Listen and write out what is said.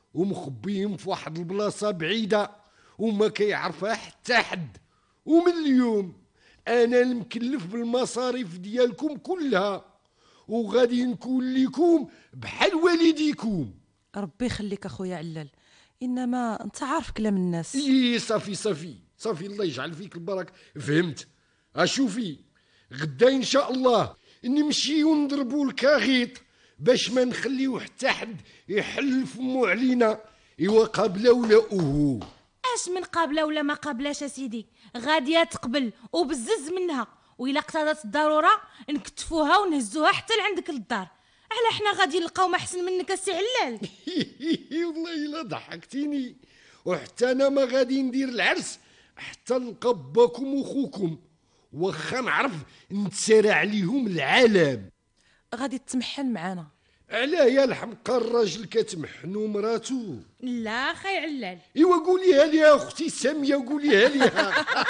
ومخبيهم في واحد البلاصه بعيده وما كيعرفها حتى حد. ومن اليوم انا المكلف بالمصاريف ديالكم كلها، وغادي نكون لكم بحال والديكم. ربي يخليك اخويا علال، انما انت عارف كلام الناس. صافي الله يجعل فيك البركه. فهمت. اشوفي غدا ان شاء الله نمشيو نضربوا الكاغيط باش ما نخليو حتى حد يحل فمو علينا. ايوا قابله ولا اوهو؟ اش من قابله ولا ما قابلاش سيدي، غاديه تقبل وبزز منها، وإلا اقتضت الضروره نكتفوها ونهزوها حتى لعندك للدار. على حنا غادي نلقاو ما احسن منك السي علال. والله الا ضحكتيني. وحتى انا ما غادي ندير العرس حتى نلقى باكم وخوكم، واخا نعرف نتسارع عليهم العالم. غادي تتمحن معانا؟ علاه يا الحمقى الراجل كتمحنو مراتو؟ لا خاي علال. ايوا قوليها لي يا اختي ساميه، قوليها لي.